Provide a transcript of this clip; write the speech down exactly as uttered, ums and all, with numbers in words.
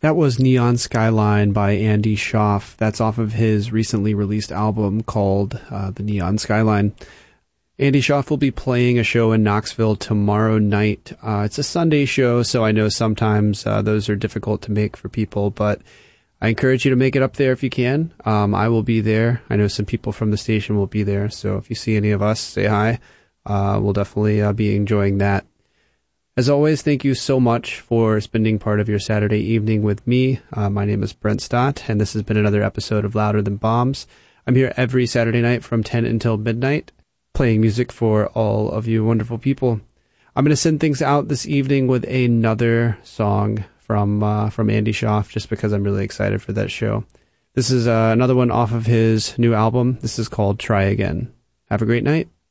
That was Neon Skyline by Andy Schaaf. That's off of his recently released album called uh, The Neon Skyline. Andy Schaaf will be playing a show in Knoxville tomorrow night. Uh, it's a Sunday show, so I know sometimes uh, those are difficult to make for people, but I encourage you to make it up there if you can. Um, I will be there. I know some people from the station will be there, so if you see any of us, say hi. Uh, we'll definitely uh, be enjoying that. As always, thank you so much for spending part of your Saturday evening with me. Uh, my name is Brent Stott, and this has been another episode of Louder Than Bombs. I'm here every Saturday night from ten until midnight, playing music for all of you wonderful people. I'm going to send things out this evening with another song from uh, from Andy Schaaf, just because I'm really excited for that show. This is uh, another one off of his new album. This is called Try Again. Have a great night.